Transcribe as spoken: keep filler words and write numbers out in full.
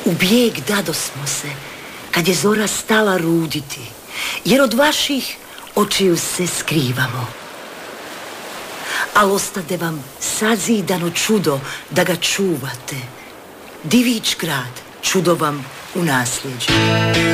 U bijeg dadosmo se, kad je zora stala ruditi, jer od vaših očiju se skrivamo. Al ostade vam sazidano čudo da ga čuvate. Divić grad, čudo vam u nasljeđu.